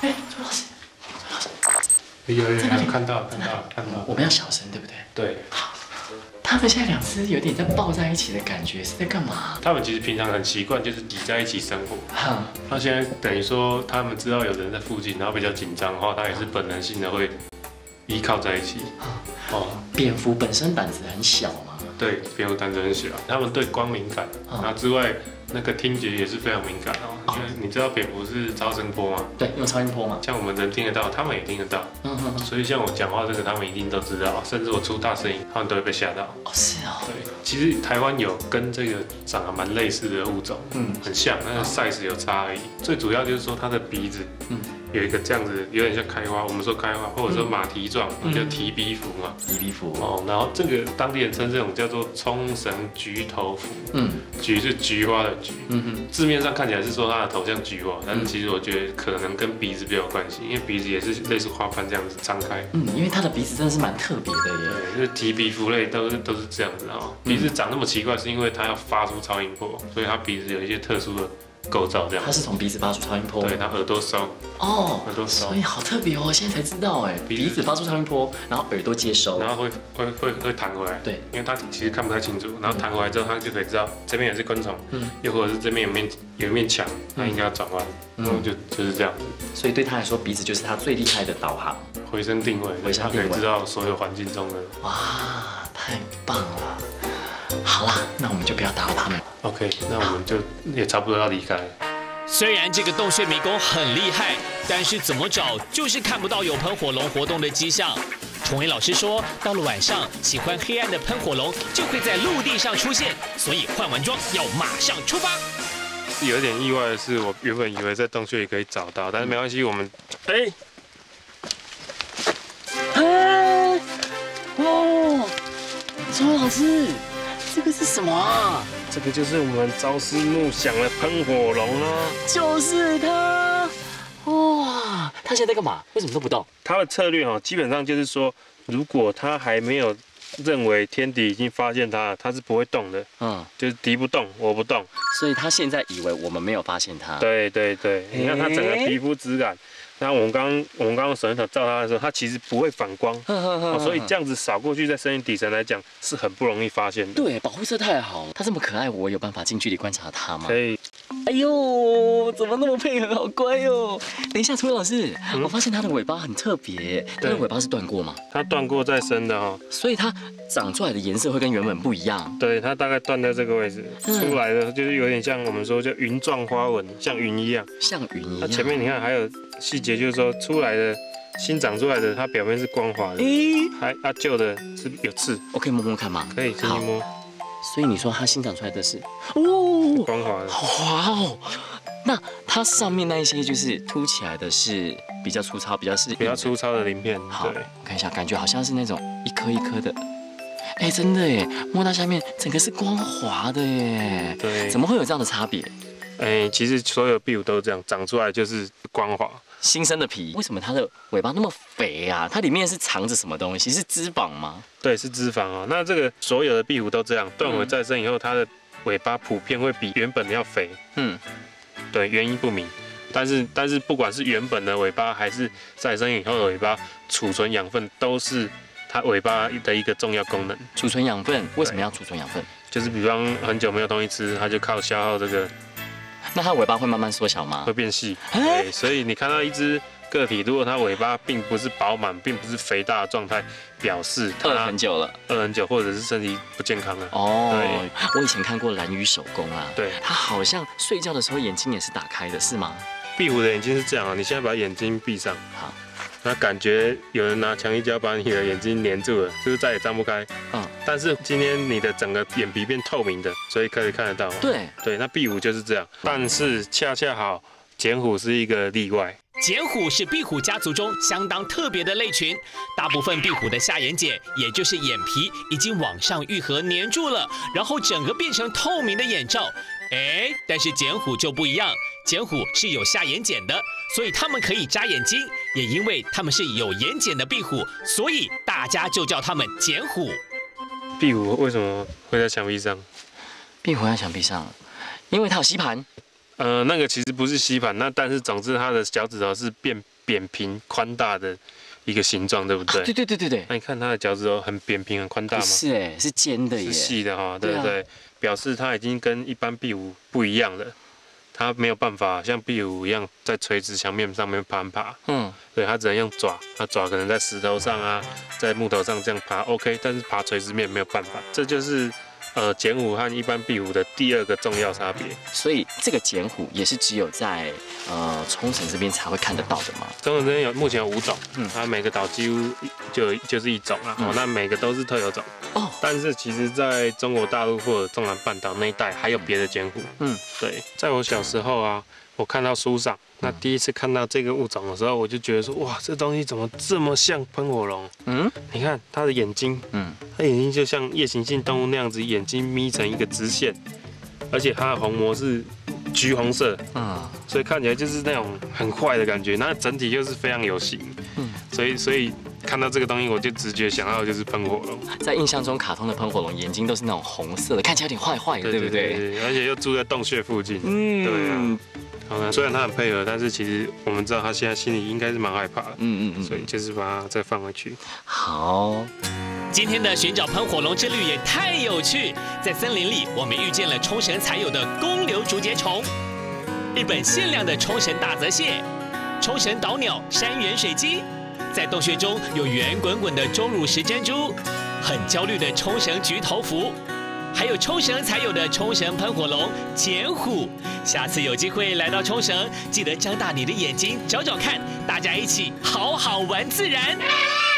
哎，朱老师， 有看到。 我们要小声，对不对？ 对。 好，他们现在两只有点在抱在一起的感觉，是在干嘛？ 他们其实平常很习惯，就是挤在一起生活。那现在等于说，他们知道有人在附近，然后比较紧张的话，他也是本能性的会依靠在一起。 蝙蝠本身胆子很小嘛。 对，蝙蝠胆子很小，他们对光敏感，然后之外，那个听觉也是非常敏感哦。因为你知道蝙蝠是超声波吗？ 对，用超音波嘛。 像我们人听得到，他们也听得到。所以像我讲话这个，他们一定都知道，甚至我出大声音，他们都会被吓到。 哦，是哦。 对，其实台湾有跟这个长得蛮类似的物种，很像，但是 size 有差而已。最主要就是说它的鼻子，有一个这样子，有点像开花，我们说开花，或者说马蹄状，叫蹄鼻蝠嘛。 蹄鼻蝠哦，然后这个当地人称这种叫做冲绳菊头蝠。菊是菊花的菊。字面上看起来是说它的头像菊花，但是其实我觉得可能跟鼻子比较有关系，因为鼻子也是类似花瓣这样子张开。 因为它的鼻子真的是蛮特别的耶。 对，就是蹄鼻蝠类都是这样子哦。鼻子长那么奇怪，是因为它要发出超音波，所以它鼻子有一些特殊的构造这样。 它是从鼻子发出超音波。 对，它耳朵收。耳朵收。 所以好特别哦，现在才知道哎，鼻子发出超音波，然后耳朵接收， 然后会弹回来。对，因为它其实看不太清楚，然后弹回来之后，它就可以知道这边也是昆虫，又或者是这边有一面墙，它应该要转弯，就是这样子。 所以对他来说，鼻子就是他最厉害的导航、 回声定位，它可以知道所有环境中的。 哇，太棒了！好啦，那我们就不要打扰他们。 OK， 那我们就也差不多要离开。 虽然这个洞穴迷宫很厉害，但是怎么找就是看不到有喷火龙活动的迹象。崇伟老师说，到了晚上，喜欢黑暗的喷火龙就会在陆地上出现，所以换完装要马上出发。 有点意外的是，我原本以为在洞穴里可以找到，但是没关系，我们崇伟老师，这个是什么啊？ 这个就是我们朝思暮想的喷火龙啊！ 就是它！哇，它现在在干嘛？为什么都不动？ 它的策略基本上就是说，如果它还没有认为天敌已经发现它了，它是不会动的。就是敌不动，我不动。 所以它现在以为我们没有发现它。 对，你看它整个皮肤质感。那我们刚刚用手电筒照它的时候，它其实不会反光，所以这样子扫过去，在森林底层来讲是很不容易发现的。 对，保护色太好了。它这么可爱，我有办法近距离观察它吗？ 可以。 哎呦，怎么那么配合，好乖哦！等一下，楚伟老师，我发现它的尾巴很特别，它的尾巴是断过吗？ 它断过再生的哦， 所以它长出来的颜色会跟原本不一样。 对，它大概断在这个位置，出来的就是有点像我们说叫云状花纹，像云一样。 像云一样。 它前面你看还有细节，就是说出来的新长出来的，它表面是光滑的，它旧的是有刺。 我可以摸摸看吗？ 可以，轻轻摸。 所以你说它新长出来的是光滑的， 好滑哦。那它上面那一些就是凸起来的是比较粗糙，比较粗糙的鳞片。 好，我看一下，感觉好像是那种一颗一颗的。哎，真的耶，摸到下面整个是光滑的耶。 对， 怎么会有这样的差别？ 其实所有壁虎都这样，长出来就是光滑。 新生的皮，为什么它的尾巴那么肥啊？它里面是藏着什么东西？是脂肪吗？ 对，是脂肪哦。那这个所有的壁虎都这样，断尾再生以后，它的尾巴普遍会比原本的要肥。对，原因不明。但是不管是原本的尾巴，还是再生以后的尾巴，储存养分都是它尾巴的一个重要功能。 储存养分，为什么要储存养分？ 就是比方很久没有东西吃，它就靠消耗这个。 那它尾巴会慢慢缩小吗？ 会变细。对，所以你看到一只个体，如果它尾巴并不是饱满，并不是肥大的状态，表示它饿很久了， 或者是身体不健康了。 对，我以前看过蓝鱼手工啊， 对， 它好像睡觉的时候眼睛也是打开的，是吗？ 壁虎的眼睛是这样啊，你现在把眼睛闭上，好，那感觉有人拿强力胶把你的眼睛黏住了，就是再也张不开。但是今天你的整个眼皮变透明的，所以可以看得到。对，那壁虎就是这样，但是恰恰好，剪虎是一个例外。 剪虎是壁虎家族中相当特别的类群，大部分壁虎的下眼睑，也就是眼皮，已经往上愈合粘住了，然后整个变成透明的眼罩。但是剪虎就不一样，剪虎是有下眼睑的，所以它们可以眨眼睛，也因为它们是有眼睑的壁虎，所以大家就叫它们剪虎。 壁虎为什么会在墙壁上？ 壁虎在墙壁上，因为它有吸盘。 那个其实不是吸盘，那但是总之它的脚趾头是变扁平宽大的一个形状，对不对？ 对。 那你看它的脚趾头很扁平很宽大吗？ 是哎，是尖的耶， 是细的哈，对不对？表示它已经跟一般壁虎不一样了。它没有办法像壁虎一样在垂直墙面上面攀爬，对，它只能用爪，它爪可能在石头上啊，在木头上这样爬 ，OK， 但是爬垂直面没有办法，这就是剪虎和一般壁虎的第二个重要差别。 所以这个剪虎也是只有在冲绳这边才会看得到的吗？ 冲绳这边目前有5种，它每个岛几乎就是一种啊，那每个都是特有种。但是其实在中国大陆或者中南半岛那一带还有别的剪虎。对，在我小时候啊，我看到书上，那第一次看到这个物种的时候，我就觉得说，哇，这东西怎么这么像喷火龙？你看它的眼睛，它眼睛就像夜行性动物那样子，眼睛眯成一个直线，而且它的虹膜是橘红色，所以看起来就是那种很坏的感觉。那整体又是非常有型，所以看到这个东西，我就直觉想到的就是喷火龙。 在印象中，卡通的喷火龙眼睛都是那种红色的，看起来有点坏坏的，对不对？ 对，而且又住在洞穴附近。对啊。虽然他很配合，但是其实我们知道他现在心里应该是蛮害怕的。所以就是把它再放回去。 好。 今天的寻找喷火龙之旅也太有趣，在森林里，我们遇见了冲绳才有的公牛竹节虫，日本限量的冲绳大泽蟹，冲绳岛鸟山原水鸡。在洞穴中有圆滚滚的钟乳石珍珠，很焦虑的冲绳菊头蝠，还有冲绳才有的冲绳喷火龙剪虎。下次有机会来到冲绳，记得张大你的眼睛找找看，大家一起好好玩自然。